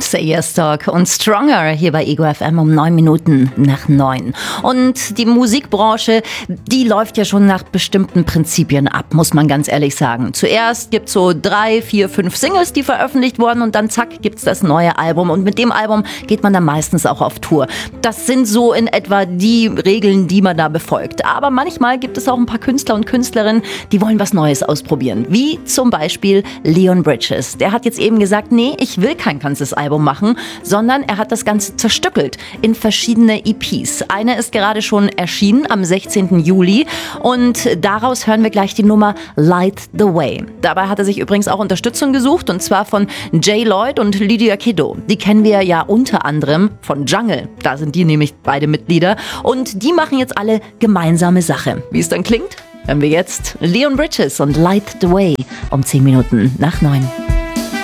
Say Yes Talk und Stronger hier bei Ego FM um 9 Minuten nach 9. Und die Musikbranche, die läuft ja schon nach bestimmten Prinzipien ab, muss man ganz ehrlich sagen. Zuerst gibt's so 3, 4, 5 Singles, die veröffentlicht wurden und dann zack, gibt's das neue Album. Und mit dem Album geht man dann meistens auch auf Tour. Das sind so in etwa die Regeln, die man da befolgt. Aber manchmal gibt es auch ein paar Künstler und Künstlerinnen, die wollen was Neues ausprobieren. Wie zum Beispiel Leon Bridges. Der hat jetzt eben gesagt, nee, ich will kein ganzes Album machen, sondern er hat das Ganze zerstückelt in verschiedene EPs. Eine ist gerade schon erschienen am 16. Juli und daraus hören wir gleich die Nummer Light the Way. Dabei hat er sich übrigens auch Unterstützung gesucht und zwar von Jay Lloyd und Lydia Kiddo. Die kennen wir ja unter anderem von Jungle. Da sind die nämlich beide Mitglieder und die machen jetzt alle gemeinsame Sache. Wie es dann klingt, hören wir jetzt Leon Bridges und Light the Way um 10 Minuten nach 9.